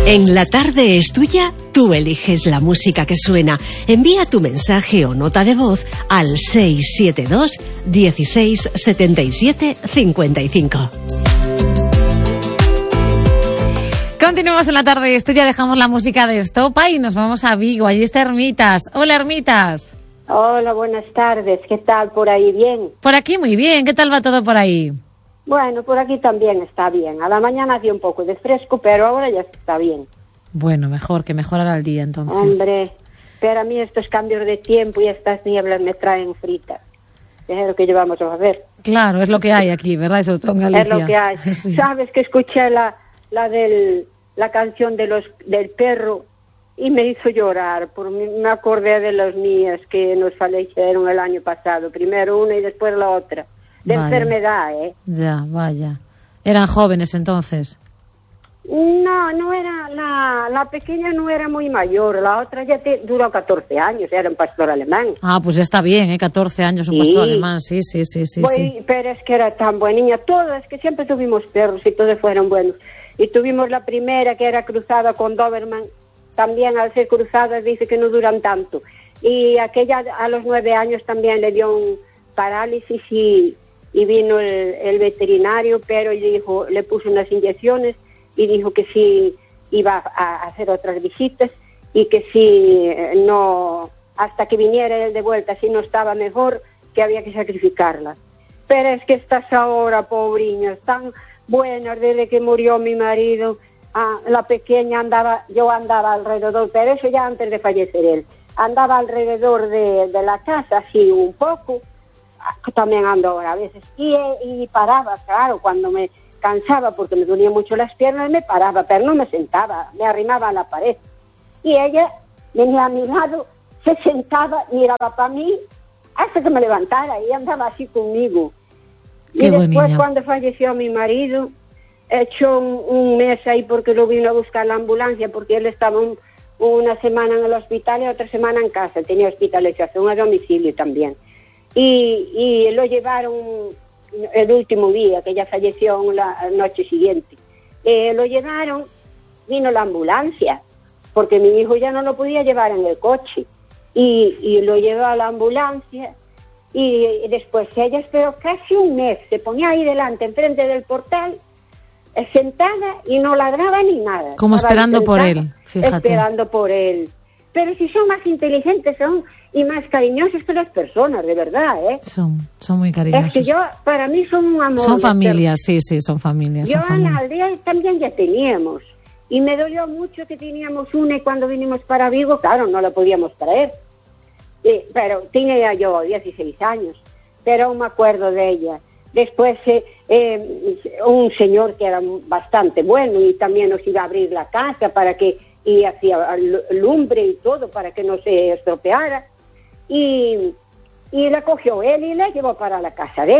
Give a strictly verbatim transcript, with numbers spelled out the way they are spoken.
En La Tarde es Tuya, tú eliges la música que suena. Envía tu mensaje o nota de voz al seis siete dos, dieciséis, setenta y siete, cincuenta y cinco. Continuamos en La Tarde es Tuya, dejamos la música de Estopa y nos vamos a Vigo. Allí está Hermitas. Hola, Hermitas. Hola, buenas tardes. ¿Qué tal por ahí? ¿Bien? Por aquí muy bien. ¿Qué tal va todo por ahí? Bueno, por aquí también está bien. A la mañana hacía un poco de fresco, pero ahora ya está bien. Bueno, mejor, que mejorará el día entonces. Hombre, pero a mí estos cambios de tiempo y estas nieblas me traen fritas. Es lo que llevamos a ver. Claro, es lo que hay aquí, ¿verdad? Eso todo en Galicia. Es lo que hay. Sí. ¿Sabes que escuché la, la, del, la canción de los, del perro y me hizo llorar? Por mí, me acordé de las mías que nos fallecieron el año pasado. Primero una y después la otra. De vaya. Enfermedad, ¿eh? Ya, vaya. ¿Eran jóvenes entonces? No, no era, la, la pequeña no era muy mayor, la otra ya te, duró catorce años, era un pastor alemán. Ah, pues está bien, ¿eh? catorce años un sí. pastor alemán, sí, sí, sí, sí, Voy, sí. Pero es que era tan buena niña, todas, que siempre tuvimos perros y todos fueron buenos. Y tuvimos la primera que era cruzada con Doberman, también al ser cruzadas dice que no duran tanto. Y aquella a los nueve años también le dio un parálisis y... y vino el, el veterinario, pero le dijo, le puso unas inyecciones y dijo que sí iba a hacer otras visitas y que si no, hasta que viniera él de vuelta, si no estaba mejor, que había que sacrificarla. Pero es que estas ahora, pobriñas, tan buenas desde que murió mi marido. Ah, la pequeña andaba, yo andaba alrededor, pero eso ya antes de fallecer él, andaba alrededor de, de la casa, así un poco. También ando ahora a veces y, y paraba, claro, cuando me cansaba porque me dolían mucho las piernas me paraba, pero no me sentaba, me arrimaba a la pared y ella venía a mi lado, se sentaba, miraba para mí hasta que me levantara y andaba así conmigo. Qué y después bonita. Cuando falleció mi marido echó un, un mes ahí porque lo vino a buscar la ambulancia porque él estaba un, una semana en el hospital y otra semana en casa, tenía hospitalización a domicilio también. Y, y lo llevaron el último día, que ya falleció la noche siguiente. Eh, lo llevaron, vino la ambulancia, porque mi hijo ya no lo podía llevar en el coche. Y, y lo llevó a la ambulancia y, y después ella esperó casi un mes, se ponía ahí delante, enfrente del portal, eh, sentada y no ladraba ni nada. Como Estaba esperando sentada, por él, fíjate. Esperando por él. Pero si son más inteligentes, son... y más cariñosos que las personas, de verdad, ¿eh? Son, son muy cariñosos. Es que yo, para mí son un amor. Son familias, sí, sí, son familias. Yo son en familias. la aldea también ya teníamos. Y me dolió mucho que teníamos una y cuando vinimos para Vigo, claro, no la podíamos traer. Eh, pero tenía yo dieciséis años, pero aún me acuerdo de ella. Después eh, eh, un señor que era bastante bueno y también nos iba a abrir la casa para que, y hacía lumbre y todo para que no se estropeara. Y, y la cogió él y la llevó para la casa de él.